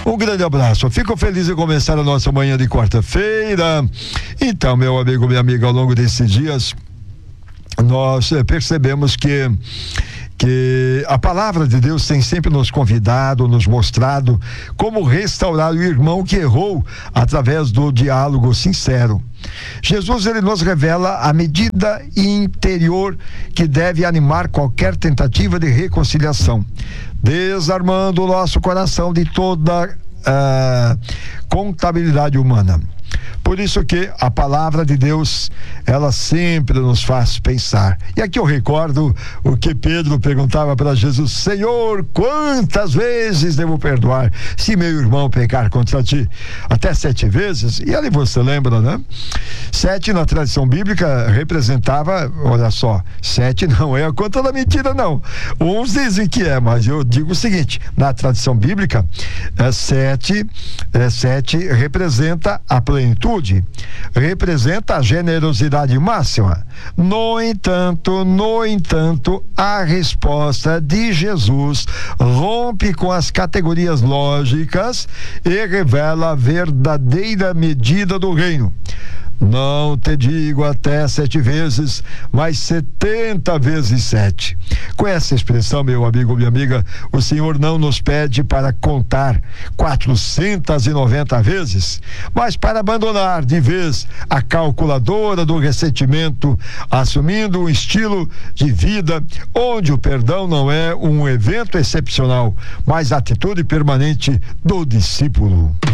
Um grande abraço. Fico feliz em começar a nossa manhã de quarta-feira. Então, meu amigo, minha amiga, ao longo desses dias, nós percebemos que a palavra de Deus tem sempre nos convidado, nos mostrado como restaurar o irmão que errou através do diálogo sincero. Jesus, ele nos revela a medida interior que deve animar qualquer tentativa de reconciliação, desarmando o nosso coração de toda contabilidade humana. Por isso que a palavra de Deus, ela sempre nos faz pensar. E aqui eu recordo o que Pedro perguntava para Jesus: Senhor, quantas vezes devo perdoar se meu irmão pecar contra ti? Até 7 vezes? E ali você lembra, né? 7 na tradição bíblica representava, olha só, 7 não é a conta da mentira, não. Uns dizem que é, mas eu digo o seguinte: na tradição bíblica, 7 representa a plenitude, representa a generosidade máxima. No entanto, a resposta de Jesus rompe com as categorias lógicas e revela a verdadeira medida do reino. Não te digo até 7 vezes, mas 70 vezes 7. Com essa expressão, meu amigo, minha amiga, o Senhor não nos pede para contar 490 vezes, mas para abandonar de vez a calculadora do ressentimento, assumindo um estilo de vida onde o perdão não é um evento excepcional, mas a atitude permanente do discípulo.